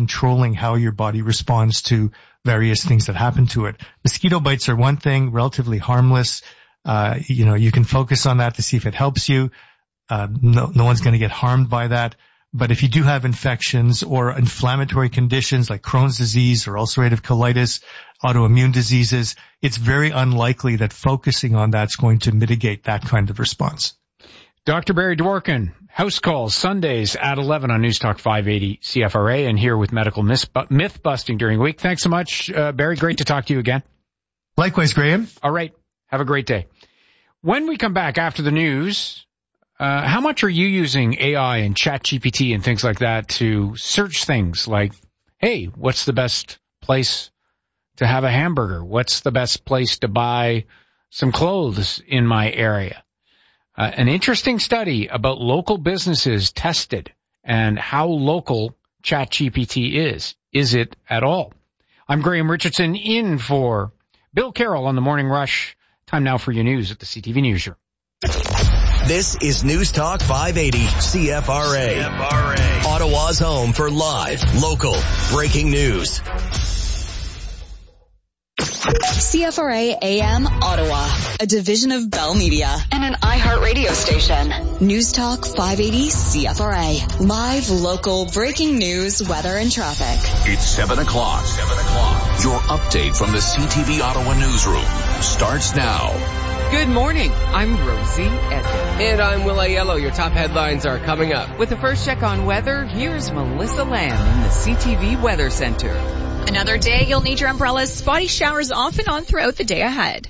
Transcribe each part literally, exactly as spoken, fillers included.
controlling how your body responds to various things that happen to it. Mosquito bites are one thing, relatively harmless. Uh, you know, you can focus on that to see if it helps you. Uh, no, no one's going to get harmed by that. But if you do have infections or inflammatory conditions like Crohn's disease or ulcerative colitis, autoimmune diseases, it's very unlikely that focusing on that's going to mitigate that kind of response. Doctor Barry Dworkin, House Calls, Sundays at eleven on News Talk five eighty C F R A, and here with medical myth busting during the week. Thanks so much, uh, Barry. Great to talk to you again. Likewise, Graham. All right. Have a great day. When we come back after the news, uh, how much are you using A I and ChatGPT and things like that to search things like, hey, what's the best place to have a hamburger? What's the best place to buy some clothes in my area? Uh, an interesting study about local businesses tested and how local ChatGPT is. Is it at all? I'm Graham Richardson in for Bill Carroll on the Morning Rush. Time now for your news at the C T V Newsroom. This is News Talk five eighty C F R A. C F R A. Ottawa's home for live, local, breaking news. C F R A A M Ottawa, a division of Bell Media and an iHeartRadio station. News Talk five eighty C F R A. Live, local, breaking news, weather, and traffic. It's seven o'clock. seven o'clock. Your update from the C T V Ottawa newsroom starts now. Good morning. I'm Rosie Edgar. And I'm Will Aiello. Your top headlines are coming up. With the first check on weather, here's Melissa Lamb in the C T V Weather Center. Another day you'll need your umbrellas. Spotty showers off and on throughout the day ahead.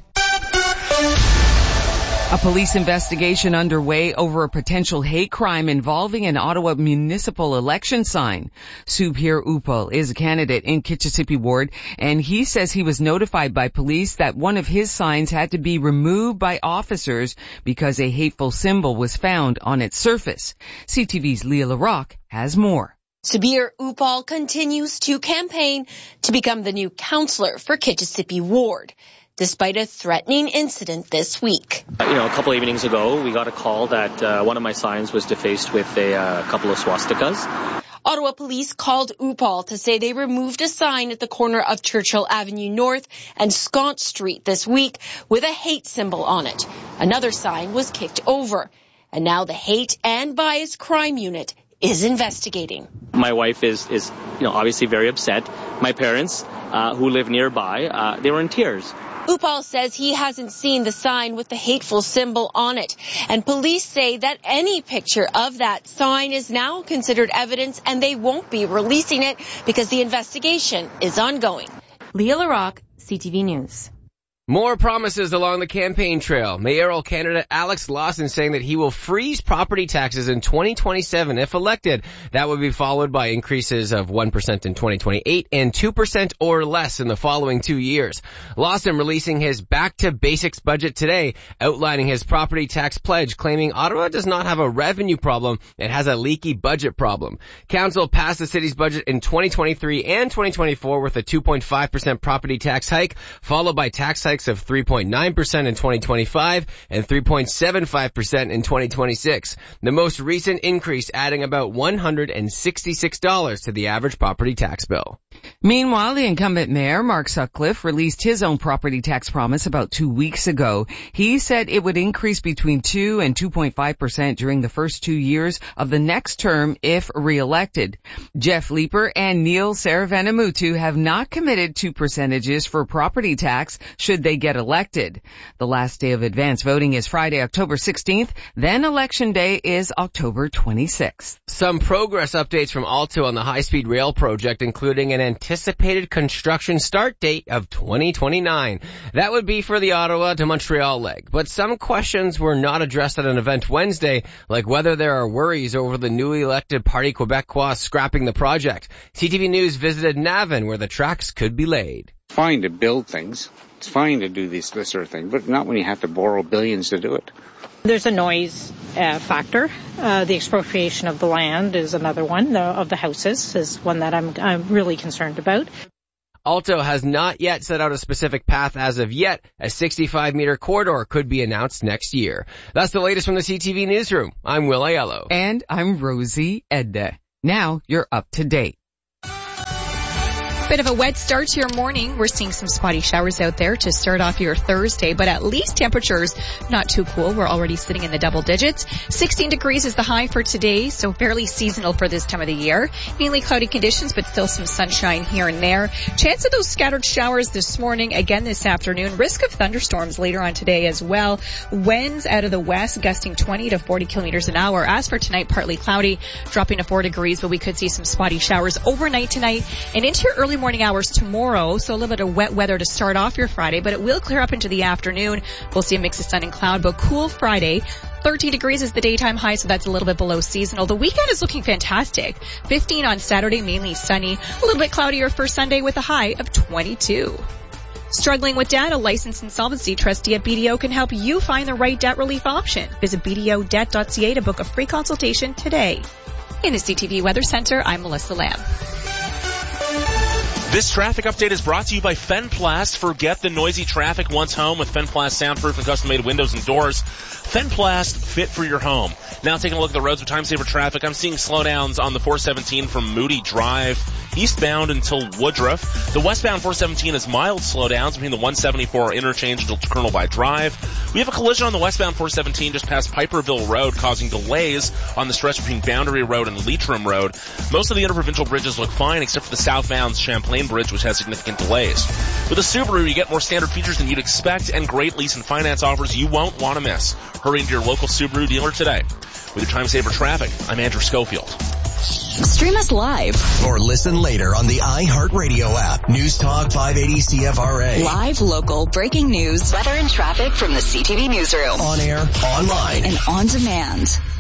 A police investigation underway over a potential hate crime involving an Ottawa municipal election sign. Subir Upal is a candidate in Kitchissippi Ward, and he says he was notified by police that one of his signs had to be removed by officers because a hateful symbol was found on its surface. C T V's Leah LaRocque has more. Subir Upal continues to campaign to become the new councillor for Kitchissippi Ward, despite a threatening incident this week. You know, a couple of evenings ago, we got a call that uh, one of my signs was defaced with a uh, couple of swastikas. Ottawa police called Upal to say they removed a sign at the corner of Churchill Avenue North and Sconce Street this week with a hate symbol on it. Another sign was kicked over. And now the Hate and Bias Crime Unit is investigating. My wife is, is you know, obviously very upset. My parents, uh, who live nearby, uh, they were in tears. Upal says he hasn't seen the sign with the hateful symbol on it. And police say that any picture of that sign is now considered evidence and they won't be releasing it because the investigation is ongoing. Leah LaRocque, C T V News. More promises along the campaign trail. Mayoral candidate Alex Lawson saying that he will freeze property taxes in twenty twenty-seven if elected. That would be followed by increases of one percent in twenty twenty-eight and two percent or less in the following two years. Lawson releasing his Back to Basics budget today, outlining his property tax pledge, claiming Ottawa does not have a revenue problem, it has a leaky budget problem. Council passed the city's budget in twenty twenty-three and twenty twenty-four with a two point five percent property tax hike, followed by tax hikes of three point nine percent in twenty twenty-five and three point seven five percent in twenty twenty-six. The most recent increase adding about one hundred sixty-six dollars to the average property tax bill. Meanwhile, the incumbent mayor, Mark Sutcliffe, released his own property tax promise about two weeks ago. He said it would increase between two and two point five percent during the first two years of the next term if re-elected. Jeff Leeper and Neil Saravanamuttu have not committed to percentages for property tax should they get elected. The last day of advance voting is Friday, October sixteenth. Then election day is October twenty-sixth. Some progress updates from Alto on the high-speed rail project, including an anticipated construction start date of twenty twenty-nine. That would be for the Ottawa to Montreal leg. But some questions were not addressed at an event Wednesday, like whether there are worries over the newly elected Parti Québécois scrapping the project. C T V News visited Navan, where the tracks could be laid. Fine to build things. It's fine to do this, this sort of thing, but not when you have to borrow billions to do it. There's a noise uh, factor. Uh, the expropriation of the land is another one. The, of the houses is one that I'm, I'm really concerned about. Alto has not yet set out a specific path as of yet. A sixty-five meter corridor could be announced next year. That's the latest from the C T V Newsroom. I'm Will Aiello. And I'm Rosie Edda. Now you're up to date. Bit of a wet start to your morning. We're seeing some spotty showers out there to start off your Thursday, but at least temperatures not too cool. We're already sitting in the double digits. sixteen degrees is the high for today, so fairly seasonal for this time of the year. Mainly cloudy conditions, but still some sunshine here and there. Chance of those scattered showers this morning, again this afternoon. Risk of thunderstorms later on today as well. Winds out of the west gusting twenty to forty kilometers an hour. As for tonight, partly cloudy, dropping to four degrees, but we could see some spotty showers overnight tonight and into your early morning hours tomorrow. So a little bit of wet weather to start off your Friday, but it will clear up into the afternoon. We'll see a mix of sun and cloud, but cool Friday. thirteen degrees is the daytime high, so that's a little bit below seasonal. The weekend is looking fantastic. fifteen on Saturday, mainly sunny. A little bit cloudier for Sunday with a high of twenty-two. Struggling with debt? A licensed insolvency trustee at B D O can help you find the right debt relief option. Visit b d o debt dot c a to book a free consultation today. In the C T V Weather Center, I'm Melissa Lamb. This traffic update is brought to you by Fenplast. Forget the noisy traffic once home with Fenplast soundproof and custom-made windows and doors. Fenplast, fit for your home. Now taking a look at the roads with time-saver traffic, I'm seeing slowdowns on the four seventeen from Moody Drive eastbound until Woodruff. The westbound four seventeen is mild slowdowns between the one seventy-four interchange until Colonel By Drive. We have a collision on the westbound four seventeen just past Piperville Road, causing delays on the stretch between Boundary Road and Leitrim Road. Most of the interprovincial bridges look fine except for the southbound Champlain Bridge, which has significant delays. With a Subaru, you get more standard features than you'd expect and great lease and finance offers you won't want to miss. Hurry into your local Subaru dealer today. With your time saver traffic, I'm Andrew Schofield. Stream us live or listen later on the iHeartRadio app. News Talk five eighty C F R A. Live, local, breaking news, weather and traffic from the C T V newsroom. On air, online, and on demand.